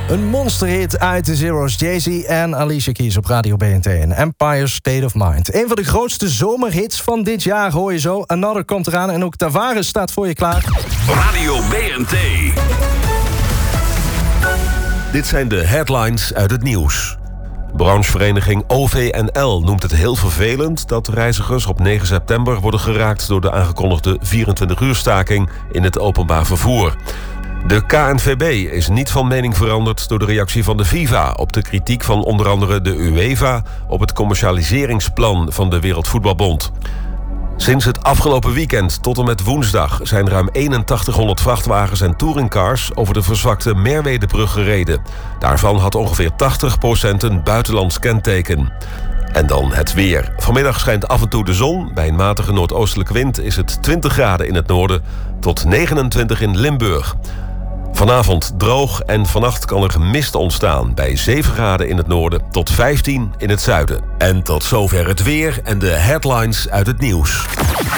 Een monsterhit uit de Zero's, Jay-Z en Alicia Keys op Radio BNT. En Empire State of Mind. Een van de grootste zomerhits van dit jaar hoor je zo. Another komt eraan en ook Tavares staat voor je klaar. Radio BNT. Dit zijn de headlines uit het nieuws. Branchevereniging OVNL noemt het heel vervelend dat reizigers op 9 september worden geraakt door de aangekondigde 24-uur-staking in het openbaar vervoer. De KNVB is niet van mening veranderd door de reactie van de FIFA op de kritiek van onder andere de UEFA op het commercialiseringsplan van de Wereldvoetbalbond. Sinds het afgelopen weekend tot en met woensdag zijn ruim 8100 vrachtwagens en touringcars over de verzwakte Merwedebrug gereden. Daarvan had ongeveer 80% een buitenlands kenteken. En dan het weer. Vanmiddag schijnt af en toe de zon. Bij een matige noordoostelijke wind is het 20 graden in het noorden tot 29 in Limburg. Vanavond droog en vannacht kan er mist ontstaan bij 7 graden in het noorden tot 15 in het zuiden. En tot zover het weer en de headlines uit het nieuws.